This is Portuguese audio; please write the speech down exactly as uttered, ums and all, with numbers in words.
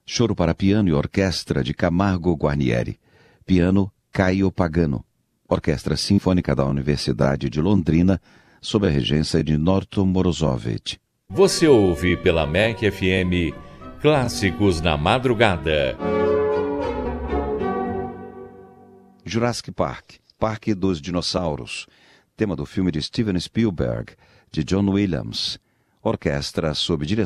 Choro para piano e orquestra de Camargo Guarnieri. Piano Caio Pagano. Orquestra Sinfônica da Universidade de Londrina, sob a regência de Norton Morozovich. Você ouve pela M E C F M Clássicos na Madrugada. Jurassic Park, Parque dos Dinossauros. Tema do filme de Steven Spielberg, de John Williams. Orquestra sob direção